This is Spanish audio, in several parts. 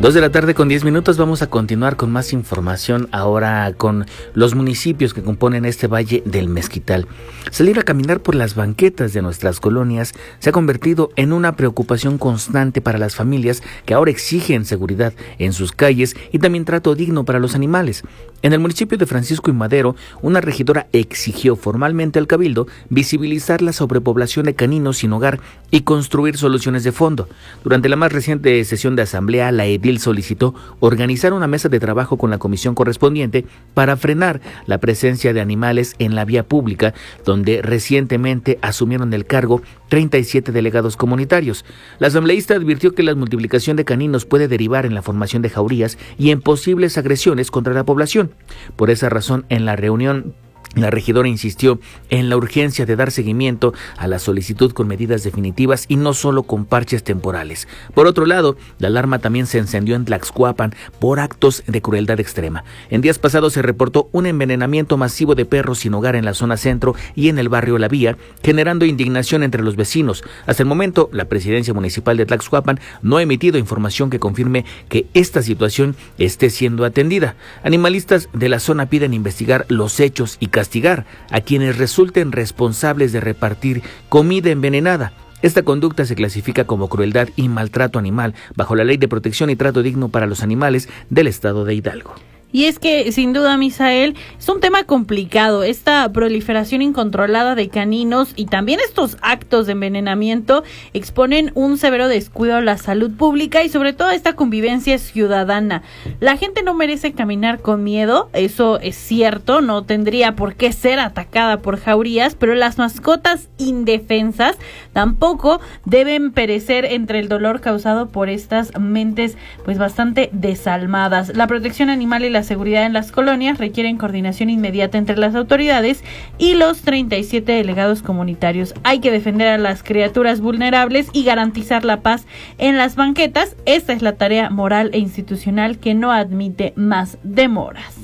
2:10 p.m. Vamos a continuar con más información ahora con los municipios que componen este Valle del Mezquital. Salir a caminar por las banquetas de nuestras colonias se ha convertido en una preocupación constante para las familias que ahora exigen seguridad en sus calles y también trato digno para los animales. En el municipio de Francisco y Madero, una regidora exigió formalmente al Cabildo visibilizar la sobrepoblación de caninos sin hogar y construir soluciones de fondo. Durante la más reciente sesión de asamblea, la edil solicitó organizar una mesa de trabajo con la comisión correspondiente para frenar la presencia de animales en la vía pública, donde recientemente asumieron el cargo 37 delegados comunitarios. La asambleísta advirtió que la multiplicación de caninos puede derivar en la formación de jaurías y en posibles agresiones contra la población. Por esa razón, en la reunión, la regidora insistió en la urgencia de dar seguimiento a la solicitud con medidas definitivas y no solo con parches temporales. Por otro lado, la alarma también se encendió en Tlaxcuapan por actos de crueldad extrema. En días pasados se reportó un envenenamiento masivo de perros sin hogar en la zona centro y en el barrio La Vía, generando indignación entre los vecinos. Hasta el momento, la presidencia municipal de Tlaxcuapan no ha emitido información que confirme que esta situación esté siendo atendida. Animalistas de la zona piden investigar los hechos y castigar a quienes resulten responsables de repartir comida envenenada. Esta conducta se clasifica como crueldad y maltrato animal bajo la Ley de Protección y Trato Digno para los Animales del Estado de Hidalgo. Y es que, sin duda, Misael, es un tema complicado, esta proliferación incontrolada de caninos y también estos actos de envenenamiento exponen un severo descuido a la salud pública y sobre todo a esta convivencia ciudadana. La gente no merece caminar con miedo, eso es cierto, no tendría por qué ser atacada por jaurías, pero las mascotas indefensas tampoco deben perecer entre el dolor causado por estas mentes pues bastante desalmadas. La protección animal y la seguridad en las colonias requieren coordinación inmediata entre las autoridades y los 37 delegados comunitarios. Hay que defender a las criaturas vulnerables y garantizar la paz en las banquetas. Esta es la tarea moral e institucional que no admite más demoras.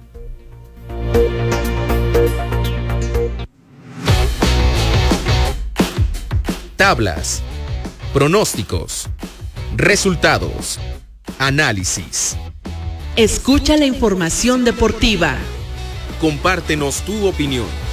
Tablas, pronósticos, resultados, análisis. Escucha la información deportiva. Compártenos tu opinión.